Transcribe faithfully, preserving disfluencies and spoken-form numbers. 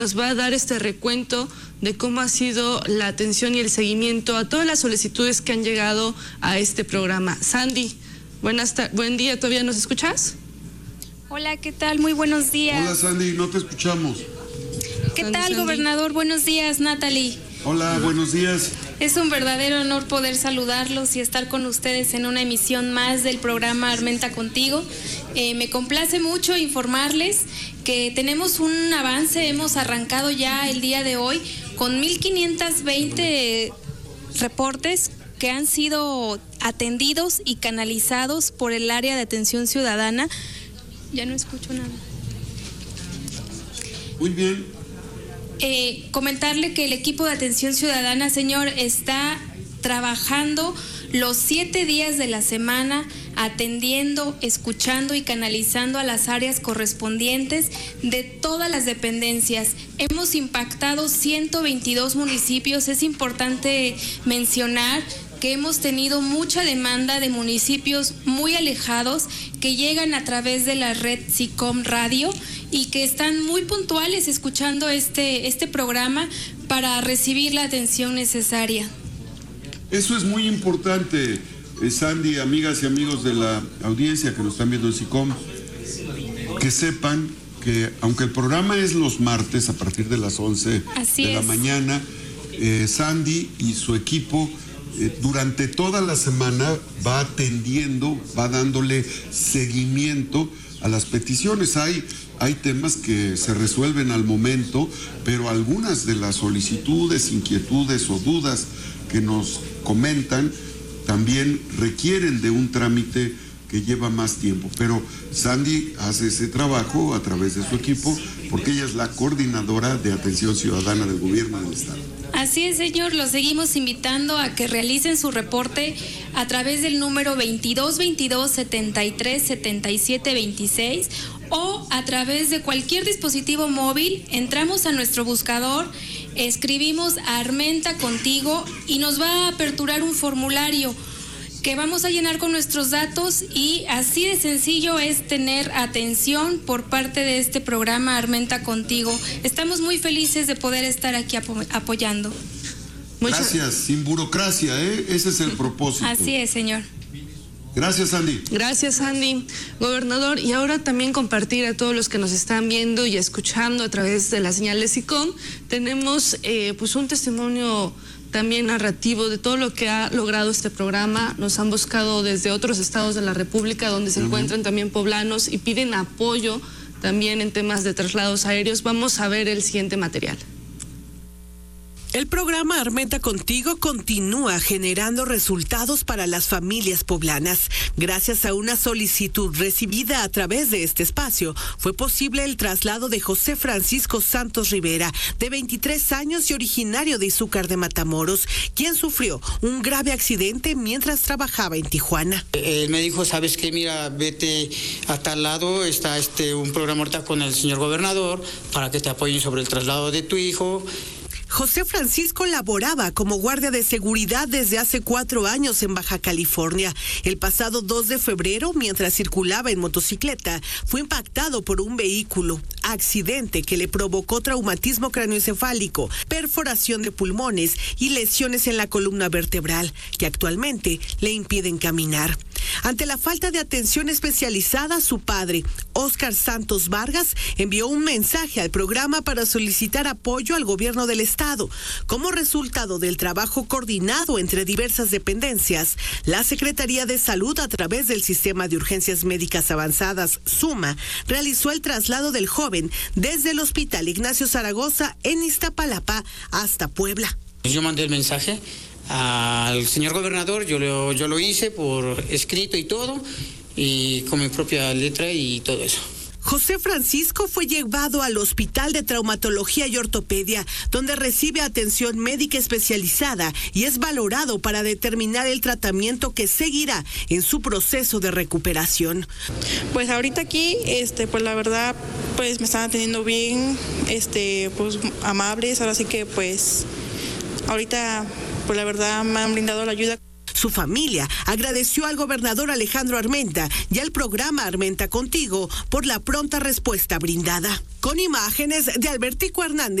nos va a dar este recuento de cómo ha sido la atención y el seguimiento a todas las solicitudes que han llegado a este programa. Sandy, buenas buen día, ¿todavía nos escuchas? Hola, ¿qué tal? Muy buenos días. Hola, Sandy, no te escuchamos. ¿Qué Sandy, tal, Sandy. gobernador? Buenos días, Natalie. Hola, buenos días. Es un verdadero honor poder saludarlos y estar con ustedes en una emisión más del programa Armenta Contigo. Eh, me complace mucho informarles que tenemos un avance, hemos arrancado ya el día de hoy con mil quinientos veinte reportes que han sido atendidos y canalizados por el área de atención ciudadana. Ya no escucho nada. Muy bien. Eh, comentarle que el equipo de atención ciudadana, señor, está trabajando los siete días de la semana, atendiendo, escuchando y canalizando a las áreas correspondientes de todas las dependencias. Hemos impactado ciento veintidós municipios. Es importante mencionar que hemos tenido mucha demanda de municipios muy alejados que llegan a través de la red SICOM Radio y que están muy puntuales escuchando este, este programa para recibir la atención necesaria. Eso es muy importante, eh, Sandy, amigas y amigos de la audiencia que nos están viendo en SICOM, que sepan que aunque el programa es los martes a partir de las once Así de la es. mañana, eh, Sandy y su equipo eh, durante toda la semana va atendiendo, va dándole seguimiento a las peticiones. Hay, hay temas que se resuelven al momento, pero algunas de las solicitudes, inquietudes o dudas que nos comentan también requieren de un trámite que lleva más tiempo. Pero Sandy hace ese trabajo a través de su equipo porque ella es la coordinadora de atención ciudadana del gobierno del estado. Así es, señor, los seguimos invitando a que realicen su reporte a través del número veintidós veintidós setenta y tres setenta y siete veintiséis o a través de cualquier dispositivo móvil. Entramos a nuestro buscador, escribimos Armenta Contigo y nos va a aperturar un formulario que vamos a llenar con nuestros datos y así de sencillo es tener atención por parte de este programa Armenta Contigo. Estamos muy felices de poder estar aquí apo- apoyando. Muchas Gracias, sin burocracia, ¿eh? Ese es el propósito. Así es, señor. Gracias, Sandy. Gracias, Andy. Gobernador, y ahora también compartir a todos los que nos están viendo y escuchando a través de la señal de SICOM, tenemos eh, pues un testimonio también narrativo de todo lo que ha logrado este programa. Nos han buscado desde otros estados de la República donde se uh-huh. encuentran también poblanos y piden apoyo también en temas de traslados aéreos. Vamos a ver el siguiente material. El programa Armenta Contigo continúa generando resultados para las familias poblanas. Gracias a una solicitud recibida a través de este espacio, fue posible el traslado de José Francisco Santos Rivera, de veintitrés años y originario de Izúcar de Matamoros, quien sufrió un grave accidente mientras trabajaba en Tijuana. Él me dijo, ¿sabes qué? Mira, vete a tal lado, está este un programa ahorita con el señor gobernador para que te apoyen sobre el traslado de tu hijo. José Francisco laboraba como guardia de seguridad desde hace cuatro años en Baja California. El pasado dos de febrero, mientras circulaba en motocicleta, fue impactado por un vehículo, accidente que le provocó traumatismo craneoencefálico, perforación de pulmones y lesiones en la columna vertebral, que actualmente le impiden caminar. Ante la falta de atención especializada, su padre, Óscar Santos Vargas, envió un mensaje al programa para solicitar apoyo al gobierno del estado. Como resultado del trabajo coordinado entre diversas dependencias, la Secretaría de Salud, a través del Sistema de Urgencias Médicas Avanzadas, SUMA, realizó el traslado del joven desde el Hospital Ignacio Zaragoza en Iztapalapa hasta Puebla. Yo mandé el mensaje al señor gobernador, yo lo, yo lo hice por escrito y todo, y con mi propia letra y todo eso. José Francisco fue llevado al Hospital de Traumatología y Ortopedia, donde recibe atención médica especializada y es valorado para determinar el tratamiento que seguirá en su proceso de recuperación. Pues ahorita aquí, este, pues la verdad, pues me están atendiendo bien, este, pues amables, ahora sí que pues ahorita, pues la verdad me han brindado la ayuda. Su familia agradeció al gobernador Alejandro Armenta y al programa Armenta Contigo por la pronta respuesta brindada. Con imágenes de Albertico Hernández.